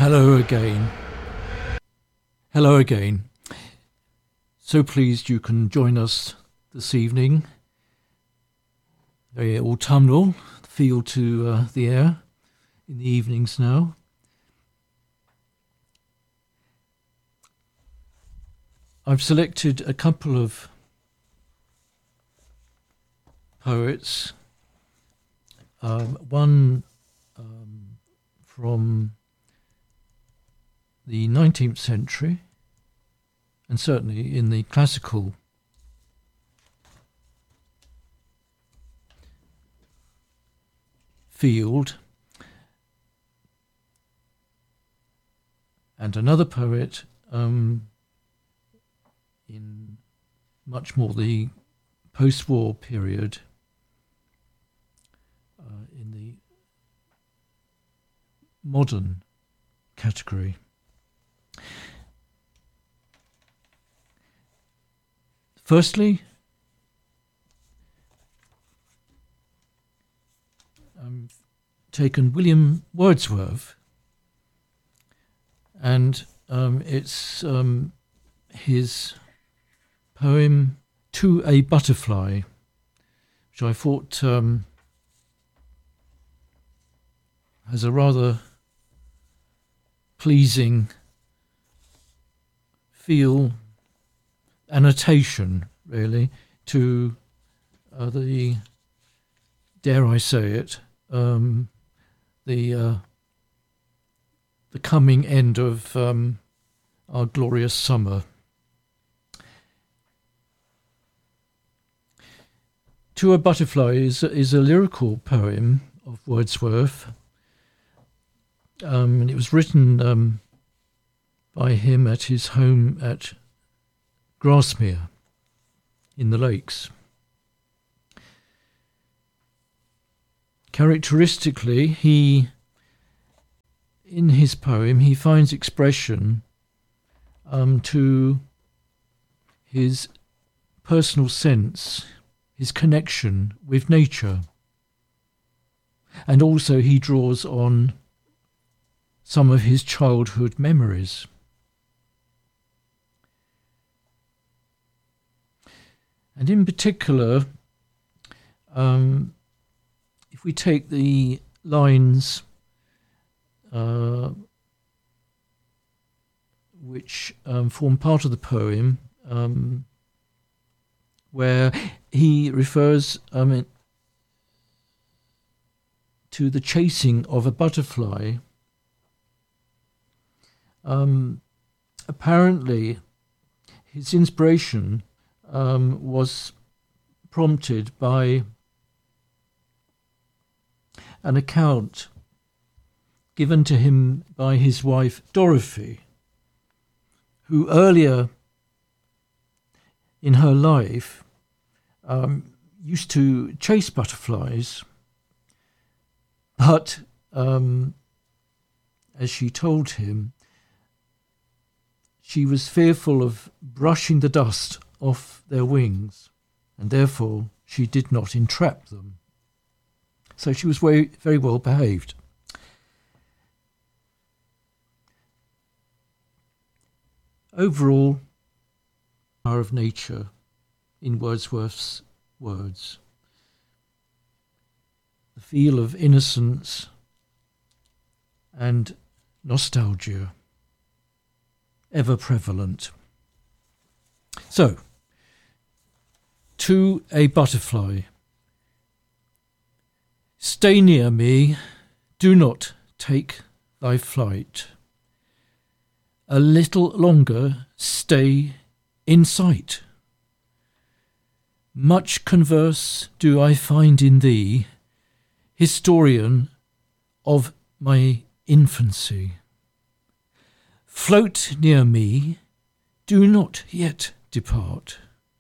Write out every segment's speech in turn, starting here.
Hello again. Hello again. So pleased you can join us this evening. Very autumnal feel to the air in the evenings now. I've selected a couple of poets. One from the 19th century, and certainly in the classical field, and another poet in much more the post-war period, in the modern category. Firstly, I've taken William Wordsworth, and it's his poem "To a Butterfly," which I thought has a rather pleasing feel, annotation really to the, dare I say it, the coming end of our glorious summer. To a Butterfly is a lyrical poem of Wordsworth, and it was written by him at his home at Grasmere in the Lakes. Characteristically, in his poem, he finds expression to his personal sense, his connection with nature, and also he draws on some of his childhood memories. And in particular, if we take the lines which form part of the poem, where he refers to the chasing of a butterfly, apparently his inspiration was prompted by an account given to him by his wife Dorothy, who earlier in her life used to chase butterflies, but as she told him, she was fearful of brushing the dust off their wings, and therefore she did not entrap them. So she was very, very well behaved. Overall, power of nature in Wordsworth's words, the feel of innocence and nostalgia, ever prevalent. So, To a Butterfly. Stay near me, do not take thy flight. A little longer stay in sight. Much converse do I find in thee, historian of my infancy. Float near me, do not yet depart.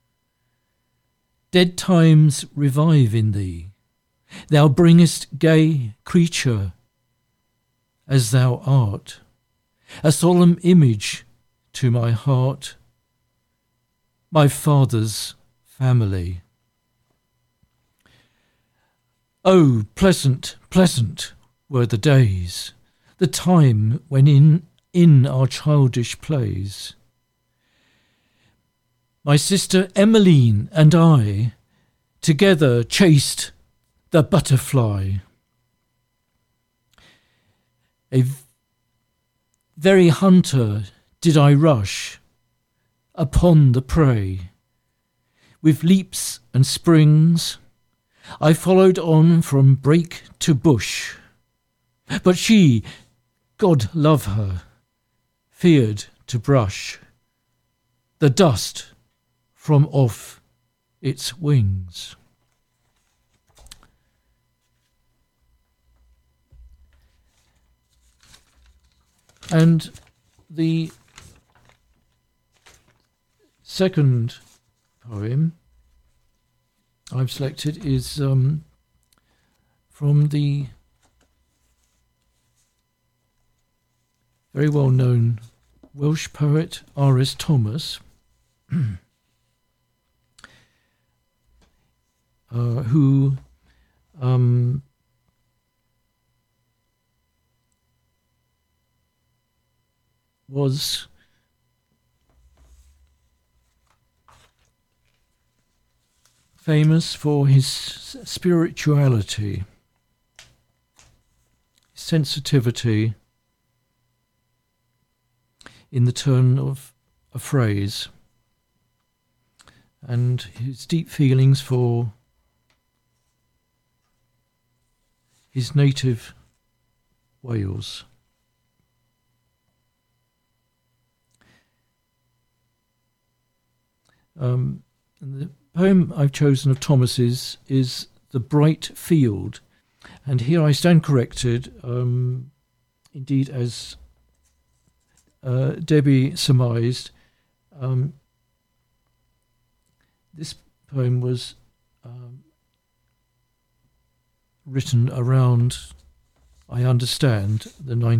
Dead times revive in thee. Thou bringest gay creature as thou art, a solemn image to my heart, my father's family. Oh, pleasant, pleasant were the days, the time when in our childish plays, my sister Emmeline and I together chased the butterfly. A very hunter did I rush upon the prey. With leaps and springs I followed on from brake to bush. But she, God love her, feared to brush the dust from off its wings. And the second poem I've selected is from the very well-known Welsh poet R.S. Thomas, who was famous for his spirituality, sensitivity in the turn of a phrase, and his deep feelings for his native Wales. And the poem I've chosen of Thomas's is The Bright Field, and here I stand corrected, indeed as Debbie surmised. This poem was written around, I understand, the